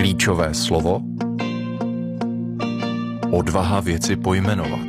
Klíčové slovo. Odvaha věci pojmenovat.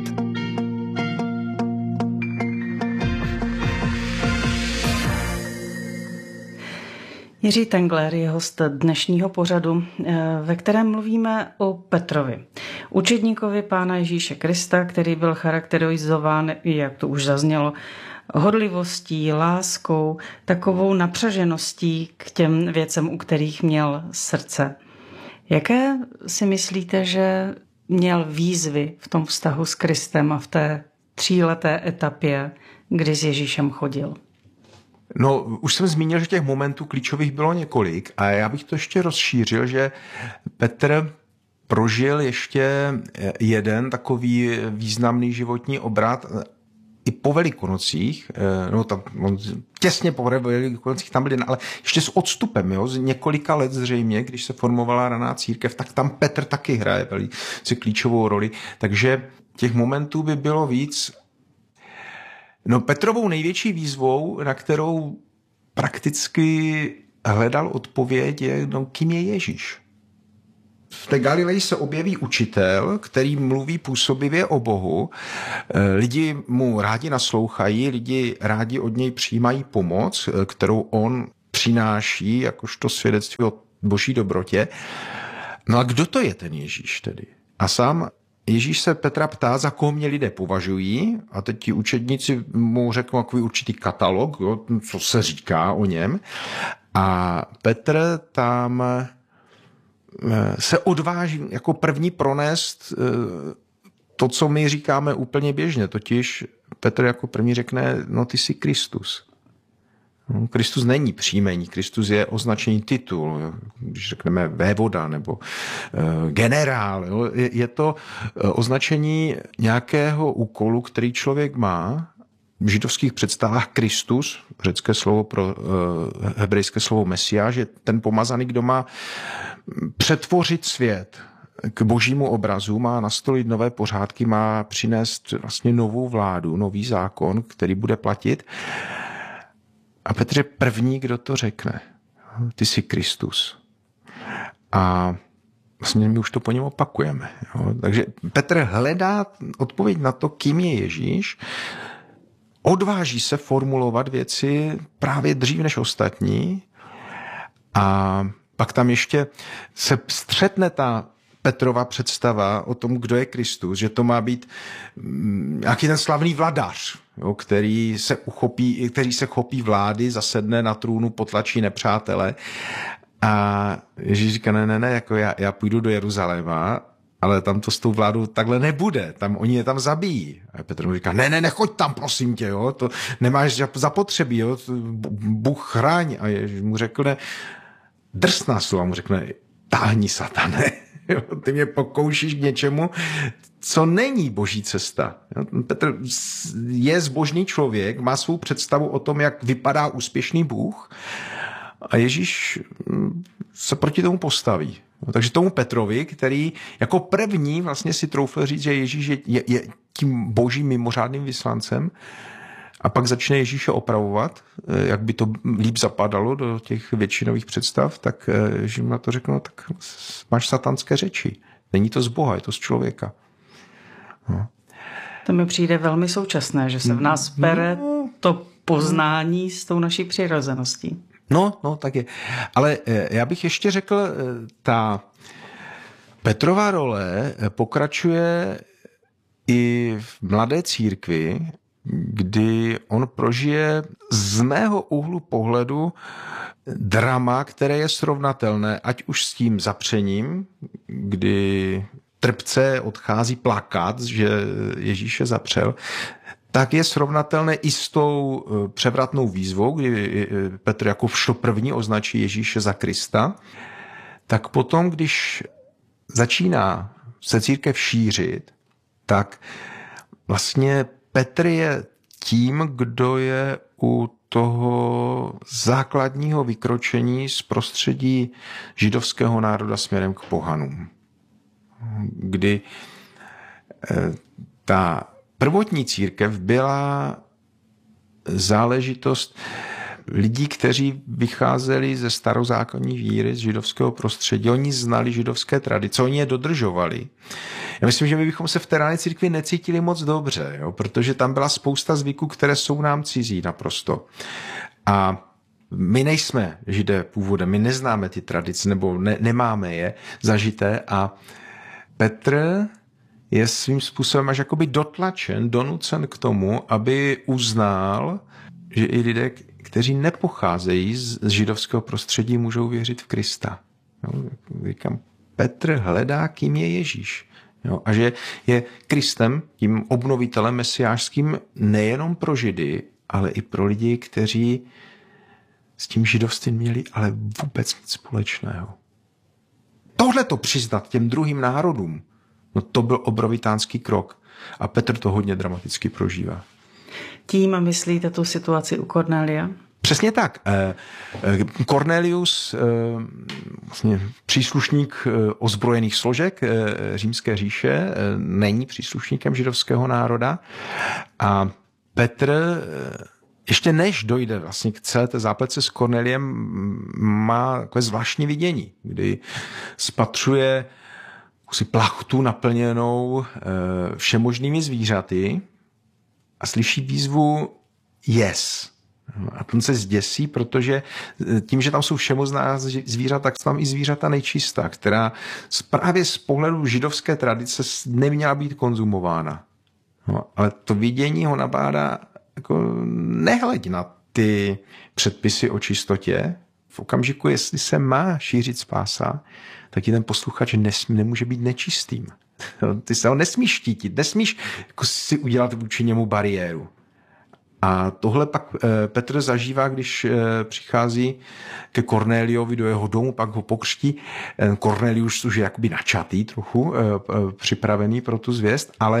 Jiří Tengler je host dnešního pořadu, ve kterém mluvíme o Petrovi, učedníkovi Pána Ježíše Krista, který byl charakterizován, jak to už zaznělo, horlivostí, láskou, takovou napřažeností k těm věcem, u kterých měl srdce. Jaké si myslíte, že měl výzvy v tom vztahu s Kristem a v té 3leté etapě, kdy s Ježíšem chodil? No, už jsem zmínil, že těch momentů klíčových bylo několik a já bych to ještě rozšířil, že Petr prožil ještě jeden takový významný životní obrat i po Velikonocích, no tam těsně po Velikonocích tam byli, ale ještě s odstupem, jo, z několika let zřejmě, když se formovala raná církev, tak tam Petr taky hraje velice klíčovou roli, takže těch momentů by bylo víc. No, Petrovou největší výzvou, na kterou prakticky hledal odpověď, je, no, kým je Ježíš. V té Galileji se objeví učitel, který mluví působivě o Bohu. Lidi mu rádi naslouchají, lidi rádi od něj přijímají pomoc, kterou on přináší jakožto svědectví o boží dobrotě. No a kdo to je ten Ježíš tedy? A sám Ježíš se Petra ptá, za koho mě lidé považují, a teď ti učedníci mu řeknou takový určitý katalog, jo, co se říká o něm. A Petr tam se odváží jako první pronést to, co my říkáme úplně běžně, totiž Petr jako první řekne, no ty jsi Kristus. Kristus není příjmení, Kristus je označení titul, když řekneme vévoda nebo generál. Je to označení nějakého úkolu, který člověk má. V židovských představách Kristus, řecké slovo pro hebrejské slovo Mesiáš, je ten pomazaný, kdo má přetvořit svět k božímu obrazu, má nastolit nové pořádky, má přinést vlastně novou vládu, nový zákon, který bude platit. A Petr je první, kdo to řekne. Ty jsi Kristus. A vlastně my už to po něm opakujeme. Jo? Takže Petr hledá odpověď na to, kým je Ježíš, odváží se formulovat věci právě dřív než ostatní a pak tam ještě se střetne ta Petrova představa o tom, kdo je Kristus, že to má být nějaký ten slavný vladař, jo, který se chopí vlády, zasedne na trůnu, potlačí nepřátele. A Ježíš říká, ne, jako já půjdu do Jeruzaléma, ale tam to s tou vládou takhle nebude, tam oni je tam zabijí. A Petr mu říká, ne, nechoď tam, prosím tě, jo, to nemáš zapotřebí, jo, Bůh chráň. A Ježíš mu řekne, drsná slova mu řekne, táhni, satane. Jo, ty mě pokoušíš k něčemu, co není boží cesta. Petr je zbožný člověk, má svou představu o tom, jak vypadá úspěšný Bůh a Ježíš se proti tomu postaví. Takže tomu Petrovi, který jako první vlastně si troufl říct, že Ježíš je tím božím mimořádným vyslancem, a pak začne Ježíše opravovat, jak by to líp zapadalo do těch většinových představ, tak Ježíš na to řekl, no, tak máš satanské řeči. Není to z Boha, je to z člověka. No. To mi přijde velmi současné, že se v nás bere to poznání s tou naší přirozeností. No, tak je. Ale já bych ještě řekl, ta Petrova role pokračuje i v mladé církvi, kdy on prožije z mého úhlu pohledu drama, které je srovnatelné, ať už s tím zapřením, kdy trpce odchází plakat, že Ježíše zapřel, tak je srovnatelné i s tou převratnou výzvou, kdy Petr jako první označí Ježíše za Krista. Tak potom, když začíná se církev šířit, tak vlastně Petr je tím, kdo je u toho základního vykročení z prostředí židovského národa směrem k pohanům. Kdy ta prvotní církev byla záležitost lidí, kteří vycházeli ze starozákonní víry, z židovského prostředí. Oni znali židovské tradice, oni je dodržovali. Já myslím, že my bychom se v té rané církvi necítili moc dobře, jo? Protože tam byla spousta zvyků, které jsou nám cizí naprosto. A my nejsme Židé původem, my neznáme ty tradice, nebo nemáme je zažité a Petr je svým způsobem až jakoby dotlačen, donucen k tomu, aby uznal, že i lidé, kteří nepocházejí z židovského prostředí, můžou věřit v Krista. No, říkám, Petr hledá, kým je Ježíš. Jo, a že je Kristem, tím obnovitelem mesiářským nejenom pro Židy, ale i pro lidi, kteří s tím židovstvím měli ale vůbec nic společného. Tohle to přiznat těm druhým národům, no to byl obrovitánský krok. A Petr to hodně dramaticky prožívá. Tím myslíte tu situaci u Kornélia? Přesně tak. Cornelius, vlastně příslušník ozbrojených složek římské říše, není příslušníkem židovského národa. A Petr, ještě než dojde vlastně k celé té zápletce s Korneliem, má takové zvláštní vidění, kdy spatřuje plachtu naplněnou všemožnými zvířaty a slyší výzvu yes. A ten se zděsí, protože tím, že tam jsou všemocná zvířata, tak jsou tam i zvířata nejčistá, která právě z pohledu židovské tradice neměla být konzumována. No, ale to vidění ho nabádá jako nehleď na ty předpisy o čistotě. V okamžiku, jestli se má šířit spása, tak ti ten posluchač nemůže být nečistým. Ty se ho nesmíš štítit, nesmíš jako si udělat vůči němu bariéru. A tohle pak Petr zažívá, když přichází ke Kornéliovi do jeho domu, pak ho pokřtí. Kornélius už je jakoby načatý trochu, připravený pro tu zvěst, ale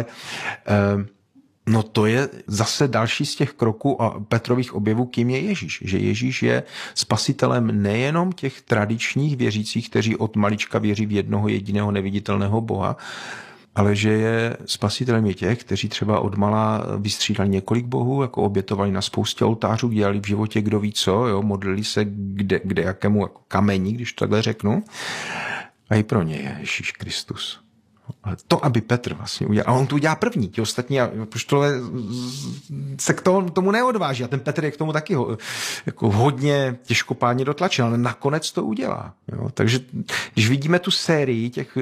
no to je zase další z těch kroků a Petrových objevů, kým je Ježíš. Že Ježíš je spasitelem nejenom těch tradičních věřících, kteří od malička věří v jednoho jediného neviditelného Boha, ale že je spasitelem i těch, kteří třeba odmala vystřídali několik bohů, jako obětovali na spoustě oltářů, dělali v životě kdo ví co, jo, modlili se kde jakému jako kameni, když to takhle řeknu. A i pro ně je Ježíš Kristus. Ale to, aby Petr vlastně udělal, a on to udělá první, ti ostatní apoštolové se k tomu neodváží a ten Petr je k tomu taky jako hodně těžkopádně dotlačen, ale nakonec to udělá. Jo. Takže když vidíme tu sérii těch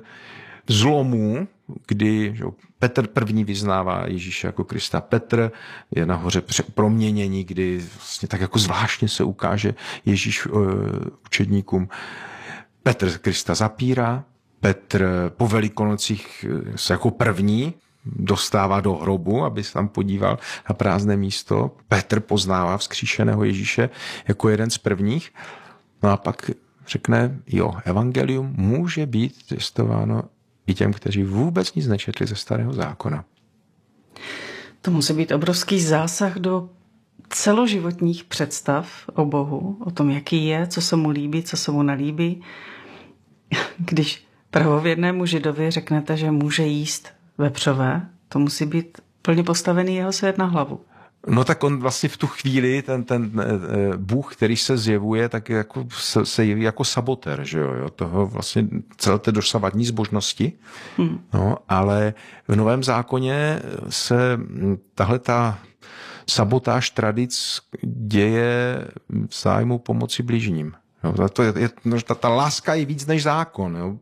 zlomů, kdy že Petr první vyznává Ježíše jako Krista, Petr je nahoře proměnění, kdy vlastně tak jako zvláštně se ukáže Ježíš učedníkům. Petr Krista zapírá, Petr po Velikonocích se jako první dostává do hrobu, aby se tam podíval na prázdné místo. Petr poznává vzkříšeného Ježíše jako jeden z prvních. No a pak řekne, jo, evangelium může být zvěstováno i těm, kteří vůbec nic nečetli ze Starého zákona. To musí být obrovský zásah do celoživotních představ o Bohu, o tom, jaký je, co se mu líbí, co se mu nelíbí. Když pravověrnému Židovi řeknete, že může jíst vepřové, to musí být plně postavený jeho svět na hlavu. No tak on vlastně v tu chvíli, ten Bůh, který se zjevuje, tak jako se jeví jako sabotér, že jo, toho vlastně celé té dosavadní zbožnosti. No, ale v Novém zákoně se tahleta sabotáž tradic děje v zájmu pomoci bližním. No, ta láska je víc než zákon. Jo.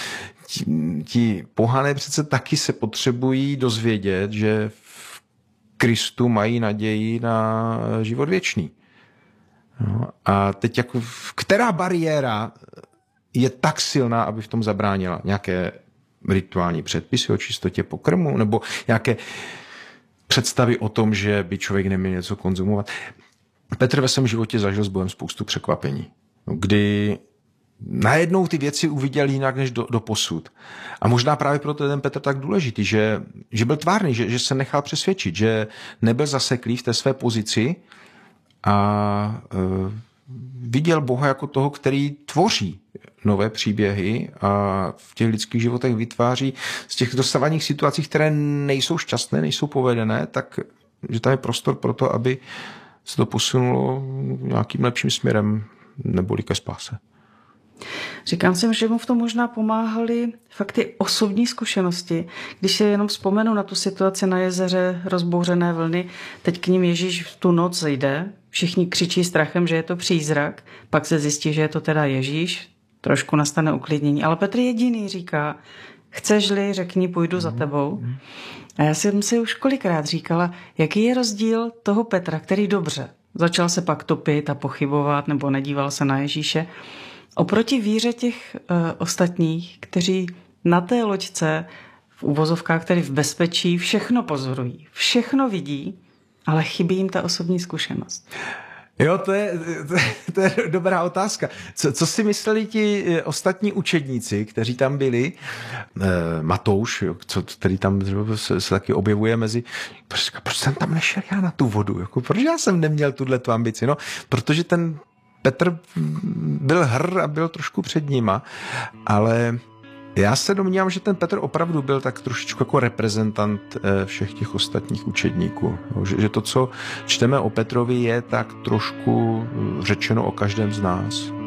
Ti pohané přece taky se potřebují dozvědět, že v Kristu mají naději na život věčný. No, a teď jako, která bariéra je tak silná, aby v tom zabránila? Nějaké rituální předpisy o čistotě pokrmu? Nebo nějaké představy o tom, že by člověk neměl něco konzumovat? Petr ve svém životě zažil s Bohem spoustu překvapení, kdy najednou ty věci uviděl jinak než do posud. A možná právě proto je ten Petr tak důležitý, že byl tvárný, že se nechal přesvědčit, že nebyl zaseklý v té své pozici a viděl Boha jako toho, který tvoří nové příběhy a v těch lidských životech vytváří z těch dosavadních situací, které nejsou šťastné, nejsou povedené, tak že tam je prostor pro to, aby se to posunulo nějakým lepším směrem, neboli ke spáse. Říkám si, že mu v tom možná pomáhaly fakt ty osobní zkušenosti. Když si jenom vzpomenu na tu situaci na jezeře, rozbouřené vlny, teď k ním Ježíš v tu noc zejde, všichni křičí strachem, že je to přízrak, pak se zjistí, že je to teda Ježíš, trošku nastane uklidnění, ale Petr jediný říká, chceš-li, řekni, půjdu za tebou. A já jsem si už kolikrát říkala, jaký je rozdíl toho Petra, který dobře, začal se pak topit a pochybovat nebo nedíval se na Ježíše, oproti víře těch ostatních, kteří na té loďce v uvozovkách, tedy v bezpečí, všechno pozorují, všechno vidí, ale chybí jim ta osobní zkušenost. Jo, to je dobrá otázka. Co si mysleli ti ostatní učedníci, kteří tam byli? Matouš, který tam se taky objevuje mezi... Proč jsem tam nešel já na tu vodu? Proč já jsem neměl tuto ambici? No, protože ten Petr byl hr a byl trošku před nima, ale já se domnívám, že ten Petr opravdu byl tak trošičku jako reprezentant všech těch ostatních učedníků. Že to, co čteme o Petrovi, je tak trošku řečeno o každém z nás.